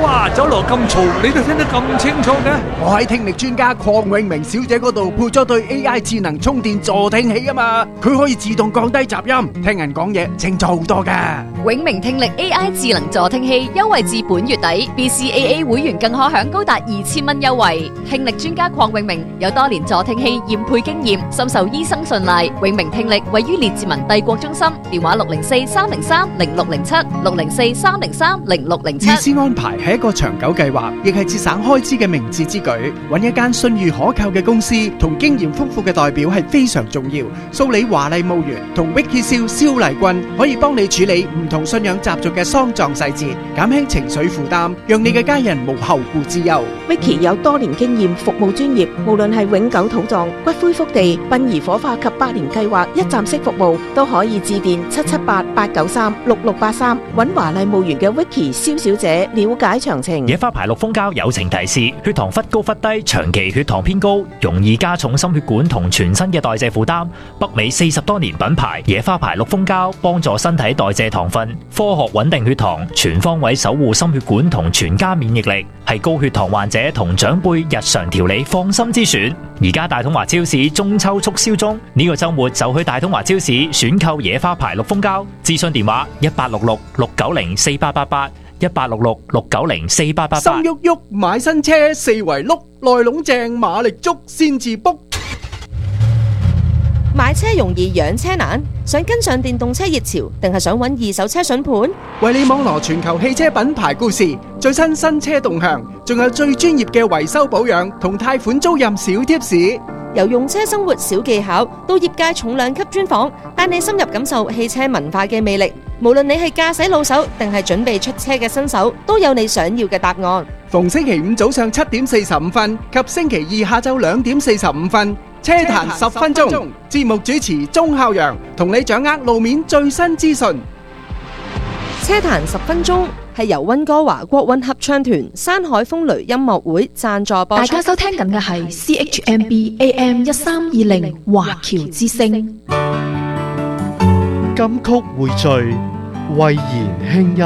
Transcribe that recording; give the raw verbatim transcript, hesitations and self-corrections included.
哇，酒樓咁嘈，你都聽得咁清楚嘅？ 我喺聽力專家鄺永明小姐嗰度配咗對 A I 智能充電助聽器啊嘛，佢可以自動降低雜音，聽人講嘢清楚好多噶。 永明聽力 A I 智能助聽器優惠至本月底 ，B C A A 會員更可享高達二千蚊優惠。聽力專家鄺永明有多年助聽器驗配經驗，深受醫生信賴。永明聽力位於列治文帝國中心，電話六零四三零三零六零七六零四三零三零六零七。 意思安排係一個長久計劃，亦係節省開支嘅明智之舉。揾一間信譽可靠嘅公司同經驗豐富嘅代表係非常重要。蘇里華麗墓園同 Vicky 蕭蕭麗君可以幫你處理唔同信仰習俗嘅喪葬細節，減輕情緒負擔，讓你嘅家人無後顧之憂。 Vicky 有多年經驗，服務專業，無論係永久土葬、骨灰福地、殯儀火化及百年計劃一站式服務，都可以致電七七八八九三六六八三，揾華麗墓園嘅 Vicky 蕭小姐了解詳情。 野花牌綠蜂膠友情提示：血糖忽高忽低，長期血糖偏高，容易加重心血管同全身嘅代謝負擔。北美四十多年品牌野花牌綠蜂膠，幫助身體代謝糖分，科學穩定血糖，全方位守護心血管同全家免疫力，係高血糖患者同長輩日常調理放心之選。而家大統華超市中秋促銷中，呢個週末就去大統華超市選購野花牌綠蜂膠。諮詢電話一八六六六九零四八八八。一八六六六九零四八八八。 心喐喐買新車，四圍碌，內籠正馬力足先至卜。 買車容易養車難，想跟上電動車熱潮，定係想揾二手車筍盤？ 為你網羅全球汽車品牌故事、最新新車動向，仲有最專業嘅維修保養同貸款租賃小貼士。 由用車生活小技巧到業界重量級專訪，帶你深入感受汽車文化嘅魅力。無論你係駕駛老手定係準備出車嘅新手，都有你想要嘅答案。 逢星期五早上七點四十五分及星期二下晝兩點四十五分，車壇十分鐘，節目主持鐘孝陽同你掌握路面最新資訊。 車壇十分鐘係由溫哥華國韻合唱團山海風雷音樂會贊助播出。 大家收聽緊嘅係 C H M B A M 一三二零華僑之聲。 金曲匯聚，慧言輕音。